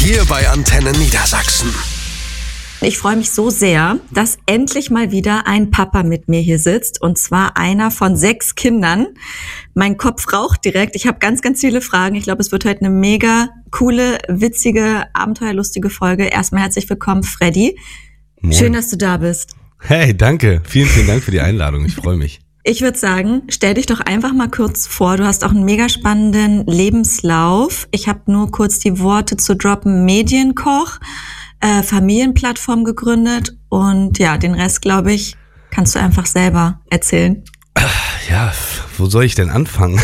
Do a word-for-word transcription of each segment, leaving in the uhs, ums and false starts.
Hier bei Antenne Niedersachsen. Ich freue mich so sehr, dass endlich mal wieder ein Papa mit mir hier sitzt, und zwar einer von sechs Kindern. Mein Kopf raucht direkt. Ich habe ganz, ganz viele Fragen. Ich glaube, es wird heute eine mega coole, witzige, abenteuerlustige Folge. Erstmal herzlich willkommen, Freddy. Moin. Schön, dass du da bist. Hey, danke. Vielen, vielen Dank für die Einladung. Ich freue mich. Ich würde sagen, stell dich doch einfach mal kurz vor. Du hast auch einen mega spannenden Lebenslauf. Ich habe nur kurz die Worte zu droppen. Medienkoch, äh, Familienplattform gegründet und ja, den Rest, glaube ich, kannst du einfach selber erzählen. Ja, wo soll ich denn anfangen?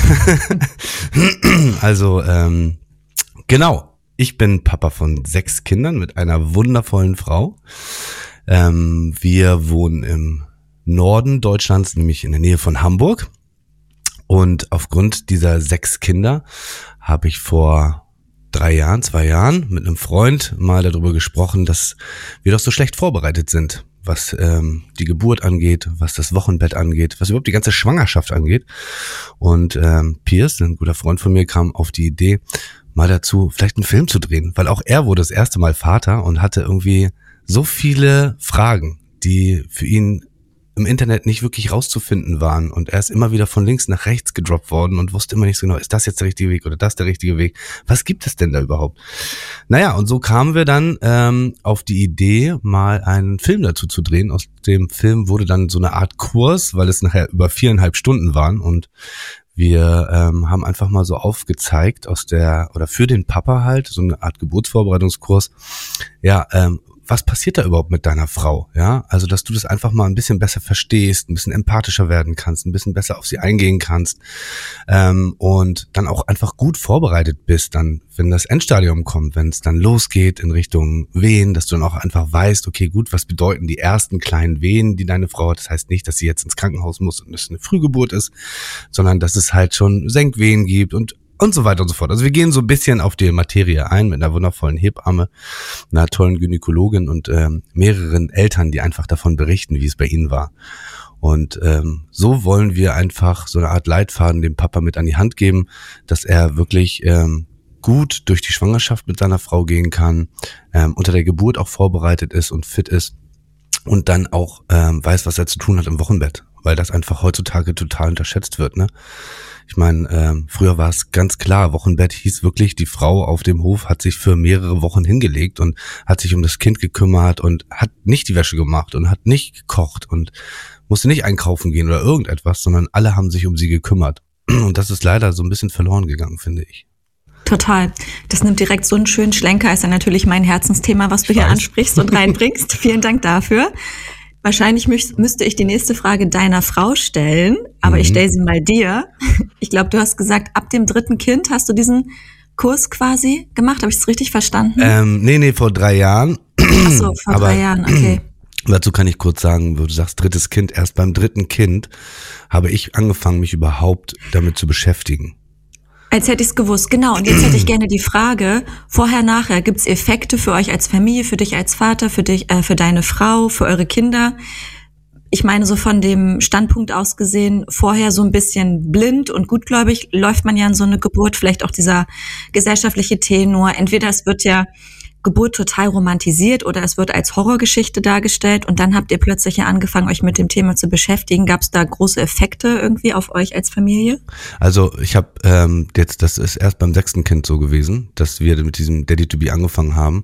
Also, ähm, genau, ich bin Papa von sechs Kindern mit einer wundervollen Frau. Ähm, wir wohnen im Norden Deutschlands, nämlich in der Nähe von Hamburg. Und aufgrund dieser sechs Kinder habe ich vor drei Jahren, zwei Jahren mit einem Freund mal darüber gesprochen, dass wir doch so schlecht vorbereitet sind, was ähm, die Geburt angeht, was das Wochenbett angeht, was überhaupt die ganze Schwangerschaft angeht. Und ähm, Piers, ein guter Freund von mir, kam auf die Idee, mal dazu vielleicht einen Film zu drehen, weil auch er wurde das erste Mal Vater und hatte irgendwie so viele Fragen, die für ihn im Internet nicht wirklich rauszufinden waren, und er ist immer wieder von links nach rechts gedroppt worden und wusste immer nicht so genau, ist das jetzt der richtige Weg oder das der richtige Weg? Was gibt es denn da überhaupt? Naja, und so kamen wir dann ähm, auf die Idee, mal einen Film dazu zu drehen. Aus dem Film wurde dann so eine Art Kurs, weil es nachher über viereinhalb Stunden waren, und wir ähm, haben einfach mal so aufgezeigt aus der, oder für den Papa halt, so eine Art Geburtsvorbereitungskurs, ja, ähm, was passiert da überhaupt mit deiner Frau? Ja, also, dass du das einfach mal ein bisschen besser verstehst, ein bisschen empathischer werden kannst, ein bisschen besser auf sie eingehen kannst, ähm, und dann auch einfach gut vorbereitet bist, dann, wenn das Endstadium kommt, wenn es dann losgeht in Richtung Wehen, dass du dann auch einfach weißt, okay, gut, was bedeuten die ersten kleinen Wehen, die deine Frau hat? Das heißt nicht, dass sie jetzt ins Krankenhaus muss und es eine Frühgeburt ist, sondern dass es halt schon Senkwehen gibt und und so weiter und so fort. Also wir gehen so ein bisschen auf die Materie ein mit einer wundervollen Hebamme, einer tollen Gynäkologin und ähm, mehreren Eltern, die einfach davon berichten, wie es bei ihnen war. Und ähm, so wollen wir einfach so eine Art Leitfaden dem Papa mit an die Hand geben, dass er wirklich ähm, gut durch die Schwangerschaft mit seiner Frau gehen kann, ähm, unter der Geburt auch vorbereitet ist und fit ist und dann auch ähm, weiß, was er zu tun hat im Wochenbett, weil das einfach heutzutage total unterschätzt wird, ne? Ich meine, ähm, früher war es ganz klar, Wochenbett hieß wirklich, die Frau auf dem Hof hat sich für mehrere Wochen hingelegt und hat sich um das Kind gekümmert und hat nicht die Wäsche gemacht und hat nicht gekocht und musste nicht einkaufen gehen oder irgendetwas, sondern alle haben sich um sie gekümmert. Und das ist leider so ein bisschen verloren gegangen, finde ich. Total. Das nimmt direkt so einen schönen Schlenker. Ist ja natürlich mein Herzensthema, was du Ich hier weiß. ansprichst und reinbringst. Vielen Dank dafür. Wahrscheinlich müß, müsste ich die nächste Frage deiner Frau stellen, aber Mhm. ich stelle sie mal dir. Ich glaube, du hast gesagt, ab dem dritten Kind hast du diesen Kurs quasi gemacht. Habe ich es richtig verstanden? Ähm, nee, nee, vor drei Jahren. Ach so, vor aber- drei Jahren, okay. Dazu kann ich kurz sagen, wo du sagst, drittes Kind, erst beim dritten Kind habe ich angefangen, mich überhaupt damit zu beschäftigen. Als hätte ich es gewusst, genau. Und jetzt hätte ich gerne die Frage, vorher, nachher, gibt es Effekte für euch als Familie, für dich als Vater, für dich, äh, für deine Frau, für eure Kinder? Ich meine, so von dem Standpunkt aus gesehen, vorher so ein bisschen blind und gutgläubig läuft man ja in so eine Geburt, vielleicht auch dieser gesellschaftliche Tenor. Entweder es wird ja Geburt total romantisiert oder es wird als Horrorgeschichte dargestellt, und dann habt ihr plötzlich ja angefangen, euch mit dem Thema zu beschäftigen. Gab es da große Effekte irgendwie auf euch als Familie? Also ich habe ähm, jetzt, das ist erst beim sechsten Kind so gewesen, dass wir mit diesem Daddy to be angefangen haben.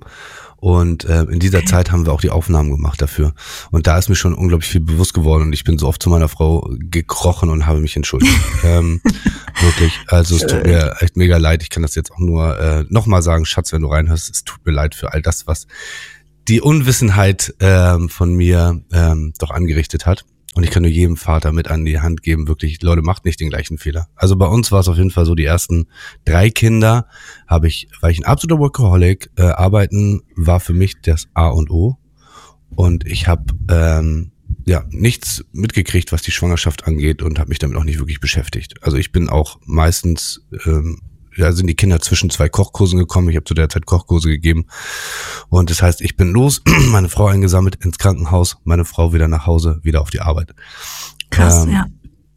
Und äh, in dieser Zeit haben wir auch die Aufnahmen gemacht dafür. Und da ist mir schon unglaublich viel bewusst geworden. Und ich bin so oft zu meiner Frau gekrochen und habe mich entschuldigt. ähm, wirklich. Also es tut mir echt mega leid. Ich kann das jetzt auch nur äh, nochmal sagen, Schatz, wenn du reinhörst, es tut mir leid für all das, was die Unwissenheit ähm, von mir ähm, doch angerichtet hat. Und ich kann nur jedem Vater mit an die Hand geben, wirklich, Leute, macht nicht den gleichen Fehler. Also bei uns war es auf jeden Fall so, die ersten drei Kinder habe ich, war ich ein absoluter Workaholic, äh, arbeiten war für mich das A und O. Und ich habe ähm, ja nichts mitgekriegt, was die Schwangerschaft angeht, und habe mich damit auch nicht wirklich beschäftigt. Also ich bin auch meistens, ähm, da sind die Kinder zwischen zwei Kochkursen gekommen. Ich habe zu der Zeit Kochkurse gegeben. Und das heißt, ich bin los, meine Frau eingesammelt ins Krankenhaus, meine Frau wieder nach Hause, wieder auf die Arbeit. Krass, ähm, ja.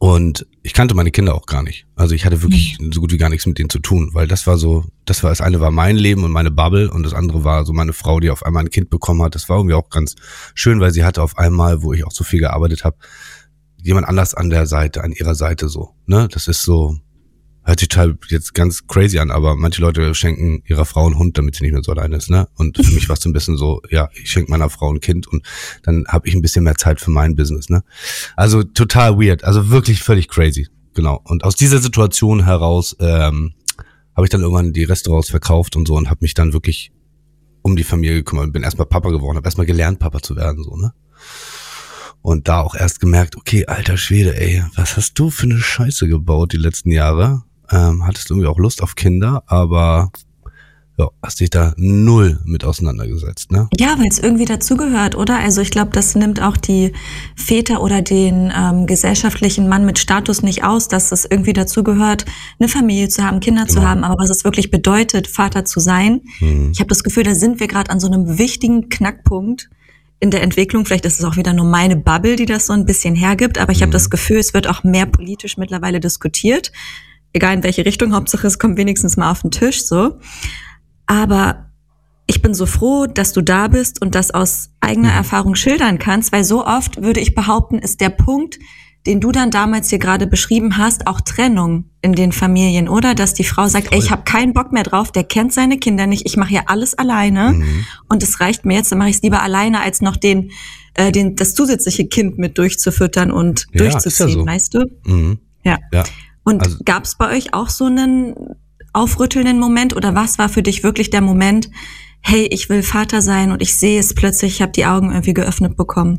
Und ich kannte meine Kinder auch gar nicht. Also ich hatte wirklich so gut wie gar nichts mit denen zu tun, weil das war so, das war das eine war mein Leben und meine Bubble und das andere war so meine Frau, die auf einmal ein Kind bekommen hat. Das war irgendwie auch ganz schön, weil sie hatte auf einmal, wo ich auch so viel gearbeitet habe, jemand anders an der Seite, an ihrer Seite so. Ne, das ist so, hört sich total jetzt ganz crazy an, aber manche Leute schenken ihrer Frau einen Hund, damit sie nicht mehr so alleine ist, ne? Und für mich war es so ein bisschen so, ja, ich schenke meiner Frau ein Kind und dann habe ich ein bisschen mehr Zeit für mein Business, ne? Also total weird, also wirklich völlig crazy, genau. Und aus dieser Situation heraus ähm, habe ich dann irgendwann die Restaurants verkauft und so und habe mich dann wirklich um die Familie gekümmert und bin erstmal Papa geworden, habe erstmal gelernt, Papa zu werden, so, ne? Und da auch erst gemerkt, okay, alter Schwede, ey, was hast du für eine Scheiße gebaut die letzten Jahre? Ähm, hattest du irgendwie auch Lust auf Kinder, aber ja, hast dich da null mit auseinandergesetzt, ne? Ja, weil es irgendwie dazugehört, oder? Also ich glaube, das nimmt auch die Väter oder den ähm, gesellschaftlichen Mann mit Status nicht aus, dass es irgendwie dazugehört, eine Familie zu haben, Kinder Genau. zu haben, aber was es wirklich bedeutet, Vater zu sein. Mhm. Ich habe das Gefühl, da sind wir gerade an so einem wichtigen Knackpunkt in der Entwicklung. Vielleicht ist es auch wieder nur meine Bubble, die das so ein bisschen hergibt, aber ich habe Mhm. das Gefühl, es wird auch mehr politisch mittlerweile diskutiert. Egal in welche Richtung, Hauptsache es kommt wenigstens mal auf den Tisch, so. Aber ich bin so froh, dass du da bist und das aus eigener Mhm. Erfahrung schildern kannst, weil so oft, würde ich behaupten, ist der Punkt, den du dann damals hier gerade beschrieben hast, auch Trennung in den Familien, oder? Dass die Frau sagt, ey, ich habe keinen Bock mehr drauf, der kennt seine Kinder nicht, ich mache hier alles alleine Mhm. und es reicht mir jetzt, dann mache ich es lieber alleine, als noch den, äh, den das zusätzliche Kind mit durchzufüttern und Ja, ist ja durchzuziehen, so. weißt du? Mhm. Ja. Ja. Und Also- gab es bei euch auch so einen aufrüttelnden Moment oder was war für dich wirklich der Moment, hey, ich will Vater sein und ich sehe es plötzlich, ich habe die Augen irgendwie geöffnet bekommen?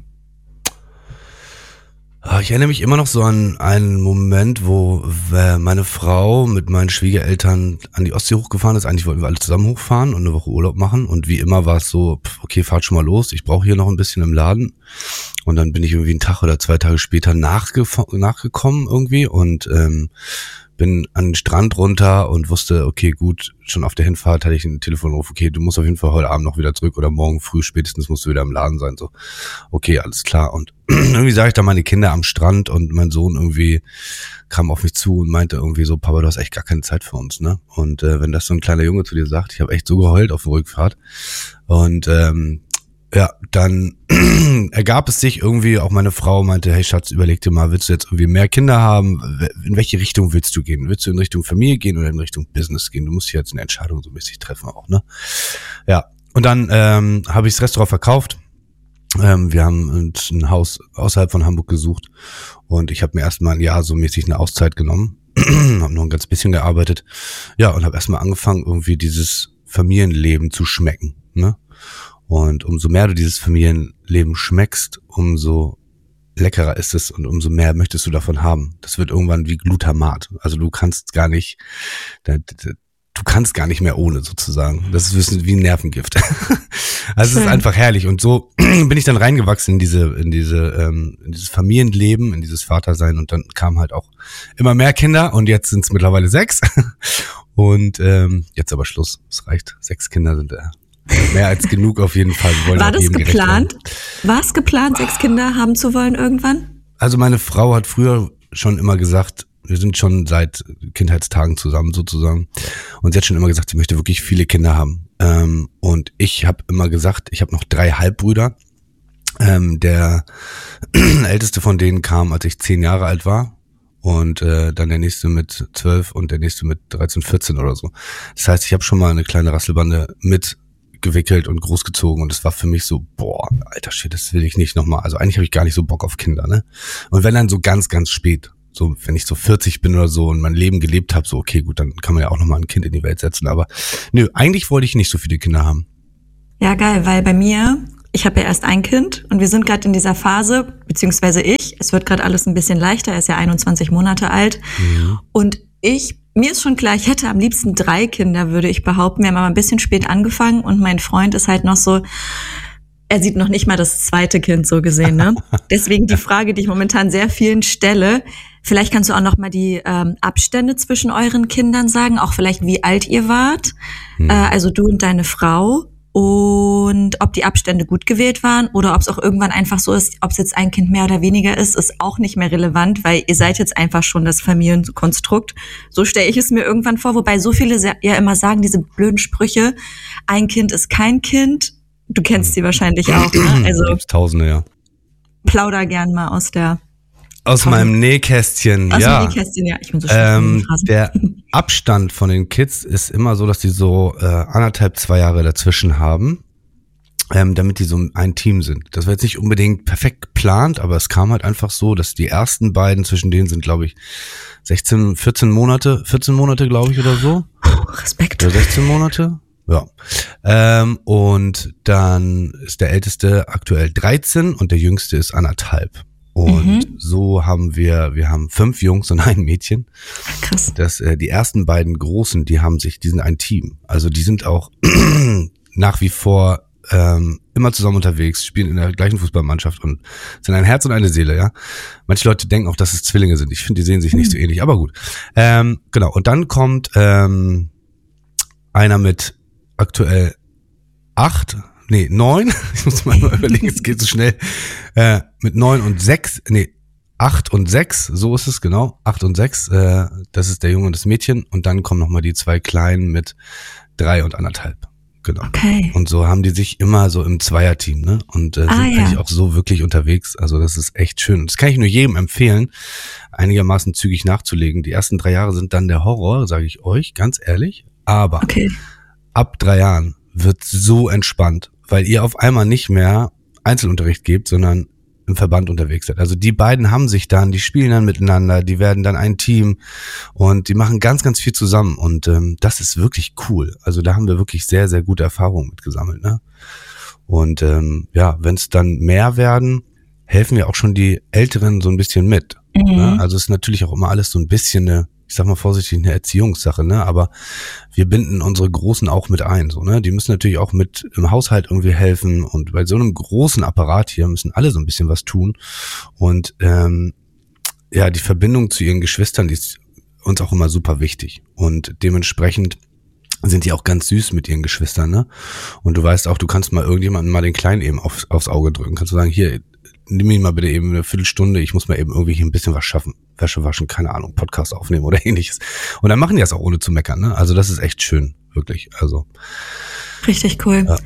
Ah, Ich erinnere mich immer noch so an einen Moment, wo äh, meine Frau mit meinen Schwiegereltern an die Ostsee hochgefahren ist. Eigentlich wollten wir alle zusammen hochfahren und eine Woche Urlaub machen. Und wie immer war es so, pf, okay, fahrt schon mal los. Ich brauche hier noch ein bisschen im Laden. Und dann bin ich irgendwie einen Tag oder zwei Tage später nachgef- nachgekommen irgendwie und ähm, bin an den Strand runter und wusste, okay, gut, schon auf der Hinfahrt hatte ich einen Telefonruf, okay, du musst auf jeden Fall heute Abend noch wieder zurück oder morgen früh spätestens musst du wieder im Laden sein. So, okay, alles klar. Und irgendwie sah ich da meine Kinder am Strand und mein Sohn irgendwie kam auf mich zu und meinte irgendwie so, Papa, du hast echt gar keine Zeit für uns, ne? Und äh, wenn das so ein kleiner Junge zu dir sagt, ich habe echt so geheult auf der Rückfahrt. Und ähm, ja, dann ergab es sich irgendwie, auch meine Frau meinte, hey Schatz, überleg dir mal, willst du jetzt irgendwie mehr Kinder haben? In welche Richtung willst du gehen? Willst du in Richtung Familie gehen oder in Richtung Business gehen? Du musst hier jetzt eine Entscheidung so mäßig treffen auch, ne? Ja, und dann ähm, habe ich das Restaurant verkauft. Ähm, wir haben uns ein Haus außerhalb von Hamburg gesucht und ich habe mir erstmal ein Jahr so mäßig eine Auszeit genommen, habe noch ein ganz bisschen gearbeitet, ja, und habe erstmal angefangen, irgendwie dieses Familienleben zu schmecken, ne? Und umso mehr du dieses Familienleben schmeckst, umso leckerer ist es und umso mehr möchtest du davon haben. Das wird irgendwann wie Glutamat. Also du kannst gar nicht, du kannst gar nicht mehr ohne sozusagen. Das ist wie ein Nervengift. Also es ist einfach herrlich. Und so bin ich dann reingewachsen in diese, in diese, ähm, in dieses Familienleben, in dieses Vatersein. Und dann kamen halt auch immer mehr Kinder und jetzt sind es mittlerweile sechs. Und ähm, jetzt aber Schluss. Es reicht. Sechs Kinder sind äh, mehr als genug auf jeden Fall. Wir wollen War auch das jedem gerecht geplant? werden. War es geplant, sechs Kinder haben zu wollen irgendwann? Also meine Frau hat früher schon immer gesagt, wir sind schon seit Kindheitstagen zusammen sozusagen. Und sie hat schon immer gesagt, sie möchte wirklich viele Kinder haben. Ähm, und ich habe immer gesagt, ich habe noch drei Halbbrüder. Ähm, der älteste von denen kam, als ich zehn Jahre alt war. Und äh, dann der nächste mit zwölf und der nächste mit dreizehn, vierzehn oder so. Das heißt, ich habe schon mal eine kleine Rasselbande mit gewickelt und großgezogen und es war für mich so, boah, alter Shit, das will ich nicht nochmal. Also eigentlich habe ich gar nicht so Bock auf Kinder, ne? Und wenn dann so ganz, ganz spät, so wenn ich so vierzig bin oder so und mein Leben gelebt habe, so okay, gut, dann kann man ja auch nochmal ein Kind in die Welt setzen. Aber nö, eigentlich wollte ich nicht so viele Kinder haben. Ja, geil, weil bei mir, ich habe ja erst ein Kind und wir sind gerade in dieser Phase, beziehungsweise ich, es wird gerade alles ein bisschen leichter, er ist ja einundzwanzig Monate alt Mhm. und ich, mir ist schon klar, ich hätte am liebsten drei Kinder, würde ich behaupten. Wir haben aber ein bisschen spät angefangen und mein Freund ist halt noch so, er sieht noch nicht mal das zweite Kind so gesehen, ne? Deswegen die Frage, die ich momentan sehr vielen stelle, vielleicht kannst du auch noch mal die ähm, Abstände zwischen euren Kindern sagen, auch vielleicht wie alt ihr wart, Mhm. äh, also du und deine Frau. Und ob die Abstände gut gewählt waren oder ob es auch irgendwann einfach so ist, ob es jetzt ein Kind mehr oder weniger ist, ist auch nicht mehr relevant, weil ihr seid jetzt einfach schon das Familienkonstrukt. So stelle ich es mir irgendwann vor, wobei so viele ja immer sagen, diese blöden Sprüche, ein Kind ist kein Kind. Du kennst sie wahrscheinlich auch, ne? Also gibt's Tausende, ja. Plauder gern mal aus der Aus Tausend. meinem Nähkästchen, aus ja. Aus dem Nähkästchen, ja. Ich bin so ähm, Der Abstand von den Kids ist immer so, dass die so äh, anderthalb, zwei Jahre dazwischen haben, ähm, damit die so ein Team sind. Das war jetzt nicht unbedingt perfekt geplant, aber es kam halt einfach so, dass die ersten beiden, zwischen denen sind, glaube ich, sechzehn, vierzehn Monate, vierzehn Monate, glaube ich, oder so. Respekt. Oder sechzehn Monate. Ja. Ähm, und dann ist der Älteste aktuell dreizehn und der Jüngste ist anderthalb. Und mhm. so haben wir, wir haben fünf Jungs und ein Mädchen. Krass. Das, äh, die ersten beiden Großen, die haben sich, die sind ein Team. Also die sind auch nach wie vor ähm, immer zusammen unterwegs, spielen in der gleichen Fußballmannschaft und sind ein Herz und eine Seele, ja. Manche Leute denken auch, dass es Zwillinge sind. Ich finde, die sehen sich mhm. nicht so ähnlich, aber gut. Ähm, genau. Und dann kommt ähm, einer mit aktuell acht, nee, neun, ich muss mal überlegen, es geht so schnell, äh, mit neun und sechs, nee, acht und sechs, so ist es genau, acht und sechs, äh, das ist der Junge und das Mädchen und dann kommen nochmal die zwei Kleinen mit drei und anderthalb, genau. Okay. Und so haben die sich immer so im Zweierteam, ne, und äh, sind ah, ja. eigentlich auch so wirklich unterwegs, also das ist echt schön. Und das kann ich nur jedem empfehlen, einigermaßen zügig nachzulegen. Die ersten drei Jahre sind dann der Horror, sage ich euch, ganz ehrlich, aber okay. ab drei Jahren wird so entspannt, weil ihr auf einmal nicht mehr Einzelunterricht gebt, sondern im Verband unterwegs seid. Also die beiden haben sich dann, die spielen dann miteinander, die werden dann ein Team und die machen ganz, ganz viel zusammen und ähm, das ist wirklich cool. Also da haben wir wirklich sehr, sehr gute Erfahrungen mit gesammelt, ne? Und ähm, ja, wenn es dann mehr werden, helfen wir auch schon die Älteren so ein bisschen mit. Mhm. Ne? Also es ist natürlich auch immer alles so ein bisschen eine, ich sag mal vorsichtig, eine Erziehungssache, ne? Aber wir binden unsere Großen auch mit ein, so, ne? Die müssen natürlich auch mit im Haushalt irgendwie helfen und bei so einem großen Apparat hier müssen alle so ein bisschen was tun und ähm, ja, die Verbindung zu ihren Geschwistern, die ist uns auch immer super wichtig und dementsprechend sind die auch ganz süß mit ihren Geschwistern, ne? Und du weißt auch, du kannst mal irgendjemanden mal den Kleinen eben aufs, aufs Auge drücken, kannst du sagen, hier, nimm ihn mal bitte eben eine Viertelstunde, ich muss mal eben irgendwie hier ein bisschen was schaffen. Wäsche waschen, keine Ahnung, Podcast aufnehmen oder ähnliches. Und dann machen die das auch ohne zu meckern, ne? Also das ist echt schön, wirklich. Also richtig cool. Ja.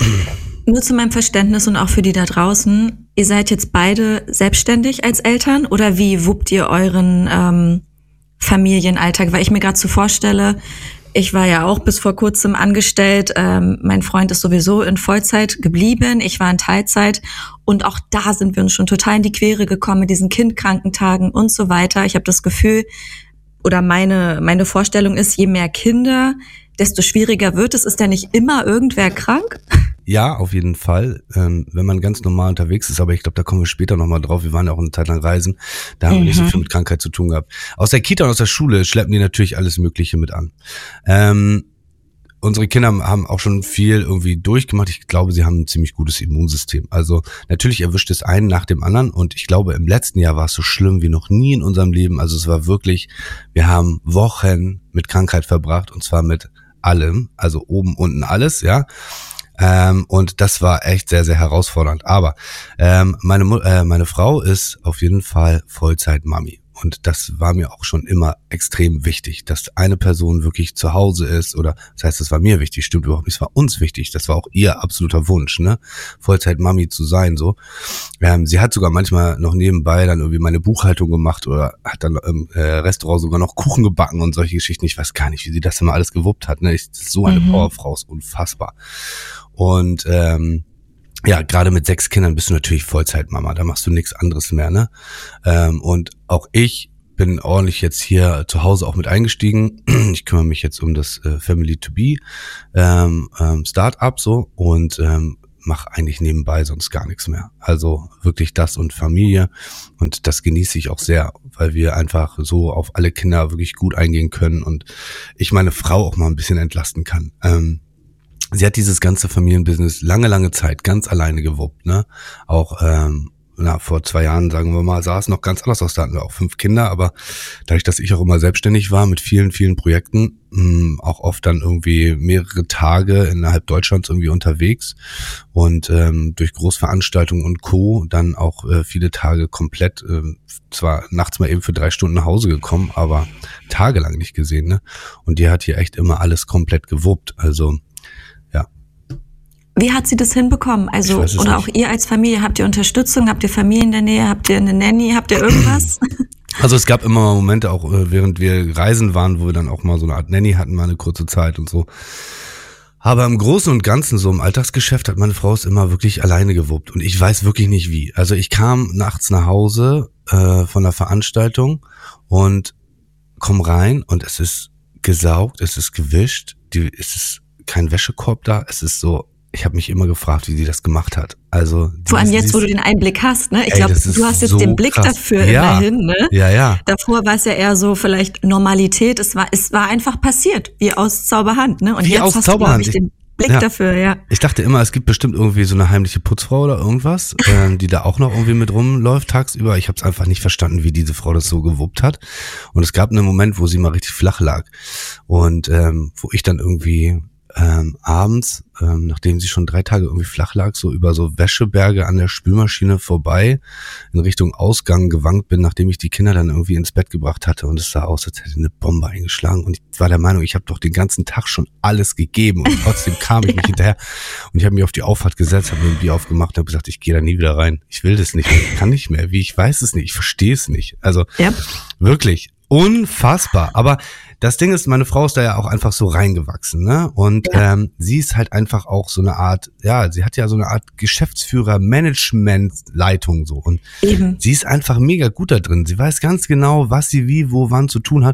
Nur zu meinem Verständnis und auch für die da draußen, ihr seid jetzt beide selbstständig als Eltern oder wie wuppt ihr euren ähm, Familienalltag? Weil ich mir gerade so vorstelle, ich war ja auch bis vor kurzem angestellt. Ähm, mein Freund ist sowieso in Vollzeit geblieben. Ich war in Teilzeit. Und auch da sind wir uns schon total in die Quere gekommen mit diesen Kindkrankentagen und so weiter. Ich habe das Gefühl, oder meine meine Vorstellung ist, je mehr Kinder, desto schwieriger wird es. Ist ja nicht immer irgendwer krank? Ja, auf jeden Fall, ähm, wenn man ganz normal unterwegs ist, aber ich glaube, da kommen wir später nochmal drauf, wir waren ja auch eine Zeit lang reisen, da haben mhm. wir nicht so viel mit Krankheit zu tun gehabt. Aus der Kita und aus der Schule schleppen die natürlich alles Mögliche mit an. Ähm, unsere Kinder haben auch schon viel irgendwie durchgemacht, ich glaube, sie haben ein ziemlich gutes Immunsystem. Also natürlich erwischt es einen nach dem anderen und ich glaube, im letzten Jahr war es so schlimm wie noch nie in unserem Leben, also es war wirklich, wir haben Wochen mit Krankheit verbracht und zwar mit allem, also oben, unten alles, ja. Ähm, und das war echt sehr, sehr herausfordernd. Aber ähm, meine äh, meine Frau ist auf jeden Fall Vollzeit-Mami. Und das war mir auch schon immer extrem wichtig, dass eine Person wirklich zu Hause ist oder, das heißt, das war mir wichtig, stimmt überhaupt nicht, es war uns wichtig, das war auch ihr absoluter Wunsch, ne, Vollzeit-Mami zu sein, so. Ähm, sie hat sogar manchmal noch nebenbei dann irgendwie meine Buchhaltung gemacht oder hat dann im äh, Restaurant sogar noch Kuchen gebacken und solche Geschichten. Ich weiß gar nicht, wie sie das immer alles gewuppt hat, ne, ich, so eine mhm. Powerfrau, ist unfassbar. Und ähm, ja, gerade mit sechs Kindern bist du natürlich Vollzeitmama, da machst du nichts anderes mehr, ne? Ähm, und auch ich bin ordentlich jetzt hier zu Hause auch mit eingestiegen. Ich kümmere mich jetzt um das äh, Family to Be ähm, ähm, Start-up so und ähm, mache eigentlich nebenbei sonst gar nichts mehr. Also wirklich das und Familie und das genieße ich auch sehr, weil wir einfach so auf alle Kinder wirklich gut eingehen können und ich meine Frau auch mal ein bisschen entlasten kann. Ähm, Sie hat dieses ganze Familienbusiness lange, lange Zeit ganz alleine gewuppt, ne? Auch ähm, na, vor zwei Jahren, sagen wir mal, sah es noch ganz anders aus. Da hatten wir auch fünf Kinder, aber dadurch, dass ich auch immer selbstständig war mit vielen, vielen Projekten, mh, auch oft dann irgendwie mehrere Tage innerhalb Deutschlands irgendwie unterwegs und ähm, durch Großveranstaltungen und Co. dann auch äh, viele Tage komplett, äh, zwar nachts mal eben für drei Stunden nach Hause gekommen, aber tagelang nicht gesehen, ne? Und die hat hier echt immer alles komplett gewuppt, also wie hat sie das hinbekommen? Also, oder auch ihr als Familie, habt ihr Unterstützung? Habt ihr Familie in der Nähe? Habt ihr eine Nanny? Habt ihr irgendwas? Also es gab immer Momente, auch während wir reisen waren, wo wir dann auch mal so eine Art Nanny hatten, mal eine kurze Zeit und so. Aber im Großen und Ganzen, so im Alltagsgeschäft, hat meine Frau es immer wirklich alleine gewuppt. Und ich weiß wirklich nicht wie. Also ich kam nachts nach Hause äh, von der Veranstaltung und komm rein und es ist gesaugt, es ist gewischt, die, es ist kein Wäschekorb da, es ist so... Ich habe mich immer gefragt, wie sie das gemacht hat. Also vor allem jetzt, wo du den Einblick hast, ne? Ich glaube, du hast jetzt so den Blick krass. dafür ja. immerhin, ne? Ja, ja. Davor war es ja eher so vielleicht Normalität. Es war, es war einfach passiert, wie aus Zauberhand, ne? Und wie jetzt aus hast Zauberhand. du, glaube ich, den Blick ja. dafür, ja. Ich dachte immer, es gibt bestimmt irgendwie so eine heimliche Putzfrau oder irgendwas, ähm, die da auch noch irgendwie mit rumläuft tagsüber. Ich habe es einfach nicht verstanden, wie diese Frau das so gewuppt hat. Und es gab einen Moment, wo sie mal richtig flach lag und ähm, wo ich dann irgendwie Ähm, abends, ähm, nachdem sie schon drei Tage irgendwie flach lag, so über so Wäscheberge an der Spülmaschine vorbei in Richtung Ausgang gewankt bin, nachdem ich die Kinder dann irgendwie ins Bett gebracht hatte und es sah aus, als hätte eine Bombe eingeschlagen und ich war der Meinung, ich habe doch den ganzen Tag schon alles gegeben und trotzdem kam ich nicht hinterher und ich habe mich auf die Auffahrt gesetzt, habe mir ein Bier aufgemacht und habe gesagt, ich gehe da nie wieder rein, ich will das nicht, ich kann nicht mehr, wie, ich weiß es nicht, ich verstehe es nicht, also yep. Wirklich unfassbar, aber das Ding ist, meine Frau ist da ja auch einfach so reingewachsen, ne? Und ja. ähm, sie ist halt einfach auch so eine Art, ja, sie hat ja so eine Art Geschäftsführer, Management-Leitung so. Und Eben. sie ist einfach mega gut da drin. Sie weiß ganz genau, was sie wie, wo, wann zu tun hat.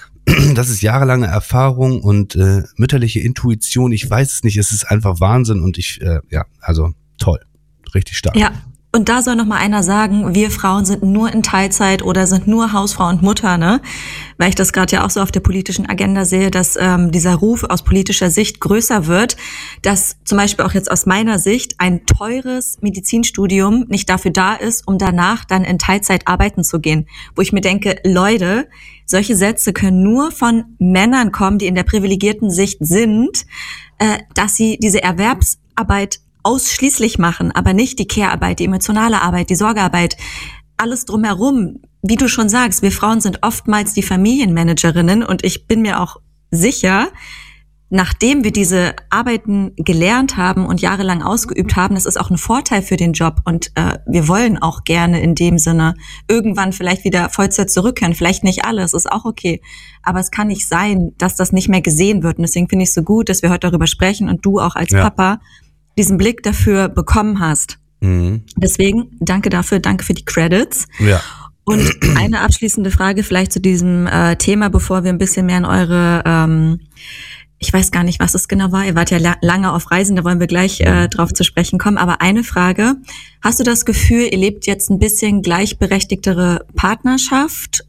Das ist jahrelange Erfahrung und äh, mütterliche Intuition. Ich weiß es nicht, es ist einfach Wahnsinn und ich, äh, ja, also toll, richtig stark. Ja. Und da soll noch mal einer sagen, wir Frauen sind nur in Teilzeit oder sind nur Hausfrau und Mutter, ne? Weil ich das gerade ja auch so auf der politischen Agenda sehe, dass ähm, dieser Ruf aus politischer Sicht größer wird, dass zum Beispiel auch jetzt aus meiner Sicht ein teures Medizinstudium nicht dafür da ist, um danach dann in Teilzeit arbeiten zu gehen. Wo ich mir denke, Leute, solche Sätze können nur von Männern kommen, die in der privilegierten Sicht sind, äh, dass sie diese Erwerbsarbeit ausschließlich machen, aber nicht die Care-Arbeit, die emotionale Arbeit, die Sorgearbeit, alles drumherum. Wie du schon sagst, wir Frauen sind oftmals die Familienmanagerinnen und ich bin mir auch sicher, nachdem wir diese Arbeiten gelernt haben und jahrelang ausgeübt haben, das ist auch ein Vorteil für den Job und äh, wir wollen auch gerne in dem Sinne irgendwann vielleicht wieder Vollzeit zurückkehren. Vielleicht nicht alles, ist auch okay. Aber es kann nicht sein, dass das nicht mehr gesehen wird. Und deswegen finde ich es so gut, dass wir heute darüber sprechen und du auch als ja. Papa diesen Blick dafür bekommen hast. Mhm. Deswegen danke dafür, danke für die Credits. Ja. Und eine abschließende Frage vielleicht zu diesem äh, Thema, bevor wir ein bisschen mehr in eure, ähm, ich weiß gar nicht, was es genau war, ihr wart ja la- lange auf Reisen, da wollen wir gleich äh, drauf zu sprechen kommen, aber eine Frage, hast du das Gefühl, ihr lebt jetzt ein bisschen gleichberechtigtere Partnerschaft?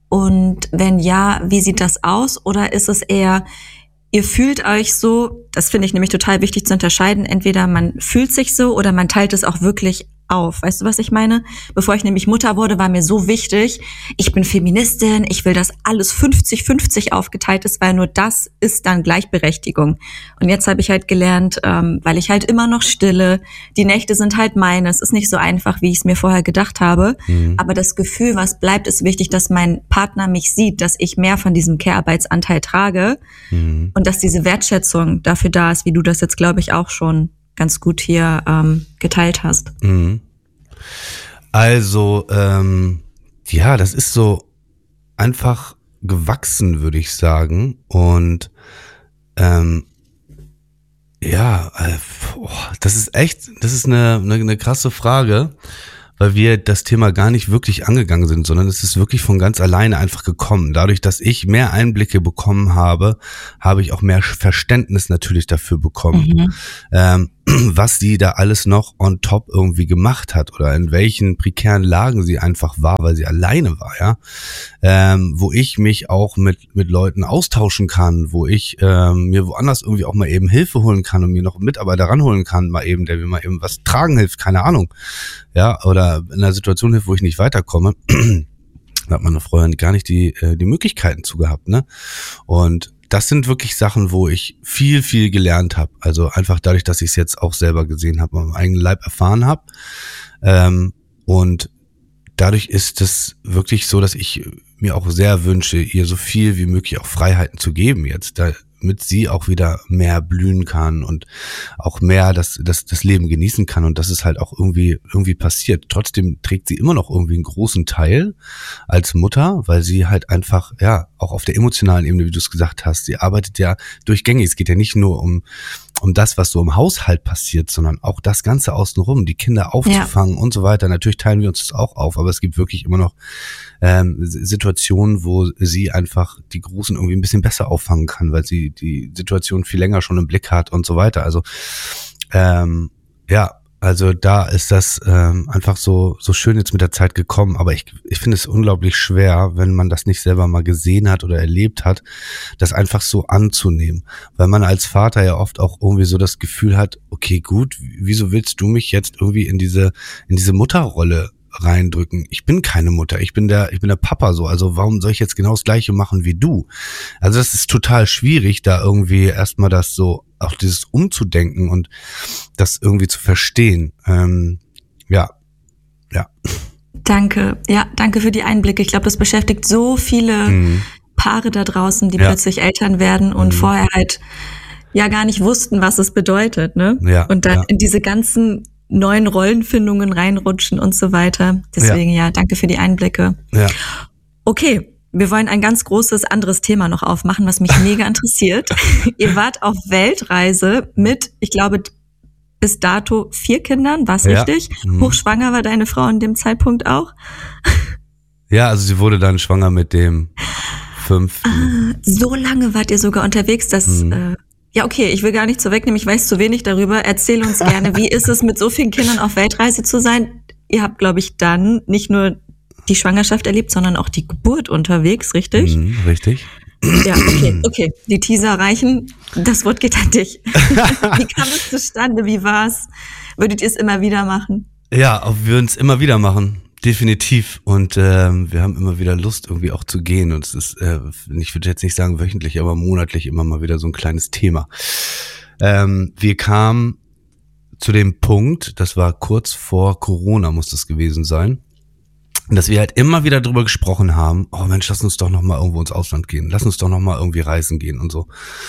Und wenn ja, wie sieht das aus? Oder ist es eher, ihr fühlt euch so, das finde ich nämlich total wichtig zu unterscheiden, entweder man fühlt sich so oder man teilt es auch wirklich auf. Weißt du, was ich meine? Bevor ich nämlich Mutter wurde, war mir so wichtig, ich bin Feministin, ich will, dass alles fünfzig fünfzig aufgeteilt ist, weil nur das ist dann Gleichberechtigung. Und jetzt habe ich halt gelernt, ähm, weil ich halt immer noch stille, die Nächte sind halt meine, es ist nicht so einfach, wie ich es mir vorher gedacht habe, mhm. aber das Gefühl, was bleibt, ist wichtig, dass mein Partner mich sieht, dass ich mehr von diesem Care-Arbeitsanteil trage mhm. und dass diese Wertschätzung dafür da ist, wie du das jetzt, glaube ich, auch schon ganz gut hier ähm, geteilt hast. Mhm. Also, ähm, ja, das ist so einfach gewachsen, würde ich sagen. Und ähm, ja, äh, boah, das ist echt, das ist eine, eine, eine krasse Frage, weil wir das Thema gar nicht wirklich angegangen sind, sondern es ist wirklich von ganz alleine einfach gekommen. Dadurch, dass ich mehr Einblicke bekommen habe, habe ich auch mehr Verständnis natürlich dafür bekommen. Mhm. Ähm, was sie da alles noch on top irgendwie gemacht hat oder in welchen prekären Lagen sie einfach war, weil sie alleine war, ja, ähm, wo ich mich auch mit mit Leuten austauschen kann, wo ich ähm, mir woanders irgendwie auch mal eben Hilfe holen kann und mir noch einen Mitarbeiter ranholen kann, mal eben, der mir mal eben was tragen hilft, keine Ahnung, ja, oder in einer Situation hilft, wo ich nicht weiterkomme. Da hat meine Freundin gar nicht die äh, die Möglichkeiten zu gehabt, ne? Und das sind wirklich Sachen, wo ich viel, viel gelernt habe. Also einfach dadurch, dass ich es jetzt auch selber gesehen habe, am eigenen Leib erfahren habe. Ähm, und dadurch ist es wirklich so, dass ich mir auch sehr wünsche, ihr so viel wie möglich auch Freiheiten zu geben jetzt, damit sie auch wieder mehr blühen kann und auch mehr das, das, das Leben genießen kann. Und das ist halt auch irgendwie, irgendwie passiert. Trotzdem trägt sie immer noch irgendwie einen großen Teil als Mutter, weil sie halt einfach, ja, auch auf der emotionalen Ebene, wie du es gesagt hast, sie arbeitet ja durchgängig. Es geht ja nicht nur um, um das, was so im Haushalt passiert, sondern auch das Ganze außenrum, die Kinder aufzufangen ja. und so weiter. Natürlich teilen wir uns das auch auf, aber es gibt wirklich immer noch ähm, Situationen, wo sie einfach die Großen irgendwie ein bisschen besser auffangen kann, weil sie die Situation viel länger schon im Blick hat und so weiter. Also ähm, ja, also da ist das ähm, einfach so so schön jetzt mit der Zeit gekommen, aber ich ich finde es unglaublich schwer, wenn man das nicht selber mal gesehen hat oder erlebt hat, das einfach so anzunehmen, weil man als Vater ja oft auch irgendwie so das Gefühl hat, okay, gut, wieso willst du mich jetzt irgendwie in diese in diese Mutterrolle reindrücken? Ich bin keine Mutter, ich bin der ich bin der Papa so, also warum soll ich jetzt genau das Gleiche machen wie du? Also das ist total schwierig, da irgendwie erstmal das so, auch dieses umzudenken und das irgendwie zu verstehen. Ähm, ja, ja. Danke, ja, danke für die Einblicke. Ich glaube, das beschäftigt so viele mhm. Paare da draußen, die ja. plötzlich Eltern werden und mhm. vorher halt ja gar nicht wussten, was es bedeutet, ne? Ja, und dann ja. in diese ganzen neuen Rollenfindungen reinrutschen und so weiter. Deswegen ja, ja danke für die Einblicke. Ja. Okay, wir wollen ein ganz großes anderes Thema noch aufmachen, was mich mega interessiert. Ihr wart auf Weltreise mit, ich glaube, bis dato vier Kindern, war's ja. richtig? Mhm. Hochschwanger war deine Frau in dem Zeitpunkt auch? Ja, also sie wurde dann schwanger mit dem fünften. Ah, so lange wart ihr sogar unterwegs, dass... Mhm. Äh, Ja, okay, ich will gar nicht so wegnehmen, ich weiß zu wenig darüber. Erzähl uns gerne, wie ist es, mit so vielen Kindern auf Weltreise zu sein? Ihr habt, glaube ich, dann nicht nur die Schwangerschaft erlebt, sondern auch die Geburt unterwegs, richtig? Mhm, richtig. Ja, okay, okay. Die Teaser reichen. Das Wort geht an dich. Wie kam es zustande? Wie war's? Würdet ihr es immer wieder machen? Ja, wir würden es immer wieder machen. Definitiv. Und ähm, wir haben immer wieder Lust, irgendwie auch zu gehen. Und es ist, äh, ich würde jetzt nicht sagen wöchentlich, aber monatlich immer mal wieder so ein kleines Thema. Ähm, wir kamen zu dem Punkt, das war kurz vor Corona, muss das gewesen sein, dass wir halt immer wieder drüber gesprochen haben, oh Mensch, lass uns doch noch mal irgendwo ins Ausland gehen. Lass uns doch noch mal irgendwie reisen gehen und so.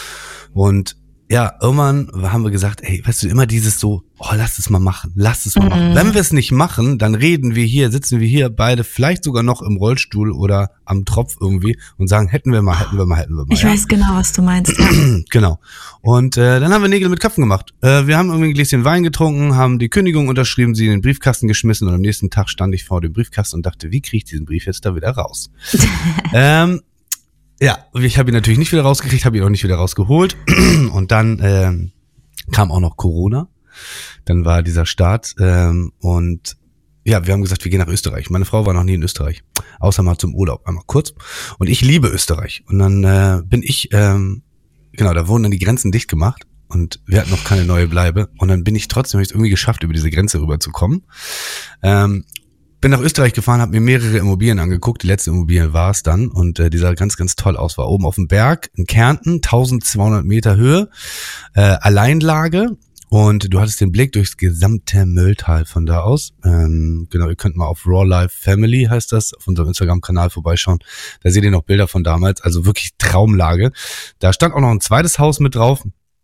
Und ja, irgendwann haben wir gesagt, ey, weißt du, immer dieses so, oh, lass es mal machen, lass es mal Mhm. machen. Wenn wir es nicht machen, dann reden wir hier, sitzen wir hier beide vielleicht sogar noch im Rollstuhl oder am Tropf irgendwie und sagen, hätten wir mal, hätten wir mal, hätten wir mal. Ich ja. weiß genau, was du meinst. Ja. Genau. Und äh, dann haben wir Nägel mit Köpfen gemacht. Äh, wir haben irgendwie ein Gläschen Wein getrunken, haben die Kündigung unterschrieben, sie in den Briefkasten geschmissen und am nächsten Tag stand ich vor dem Briefkasten und dachte, wie kriege ich diesen Brief jetzt da wieder raus? ähm, Ja, ich habe ihn natürlich nicht wieder rausgekriegt, habe ihn auch nicht wieder rausgeholt. Und dann ähm, kam auch noch Corona. Dann war dieser Start ähm, und ja, wir haben gesagt, wir gehen nach Österreich. Meine Frau war noch nie in Österreich, außer mal zum Urlaub, einmal kurz. Und ich liebe Österreich. Und dann äh, bin ich, ähm, genau, da wurden dann die Grenzen dicht gemacht und wir hatten noch keine neue Bleibe. Und dann bin ich trotzdem, habe ich es irgendwie geschafft, über diese Grenze rüberzukommen. Ähm, Bin nach Österreich gefahren, habe mir mehrere Immobilien angeguckt. Die letzte Immobilie war es dann und äh, die sah ganz, ganz toll aus. War oben auf dem Berg in Kärnten, eintausendzweihundert Meter Höhe, äh, Alleinlage und du hattest den Blick durchs gesamte Mölltal von da aus. Ähm, genau, ihr könnt mal auf Raw Life Family, heißt das, auf unserem Instagram-Kanal vorbeischauen. Da seht ihr noch Bilder von damals, also wirklich Traumlage. Da stand auch noch ein zweites Haus mit drauf.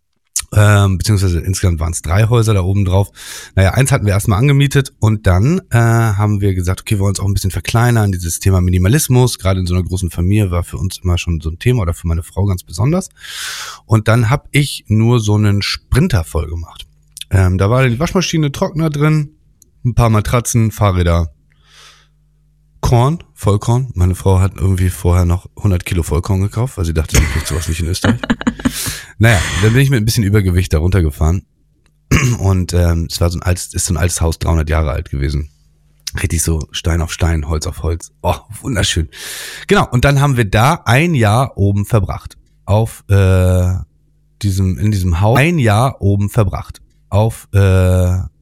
Ähm, beziehungsweise insgesamt waren es drei Häuser da oben drauf. Naja, eins hatten wir erstmal angemietet und dann äh, haben wir gesagt, okay, wir wollen uns auch ein bisschen verkleinern. Dieses Thema Minimalismus, gerade in so einer großen Familie, war für uns immer schon so ein Thema oder für meine Frau ganz besonders. Und dann habe ich nur so einen Sprinter voll gemacht. Ähm, da war die Waschmaschine, Trockner drin, ein paar Matratzen, Fahrräder, Korn, Vollkorn. Meine Frau hat irgendwie vorher noch hundert Kilo Vollkorn gekauft, weil sie dachte, sie kriegt sowas nicht in Österreich. Naja, dann bin ich mit ein bisschen Übergewicht da runtergefahren. Und ähm, es war so ein altes, ist so ein altes Haus, dreihundert Jahre alt gewesen. Richtig so Stein auf Stein, Holz auf Holz. Oh, wunderschön. Genau, und dann haben wir da ein Jahr oben verbracht. Auf äh, diesem, in diesem Haus ein Jahr oben verbracht. Auf äh,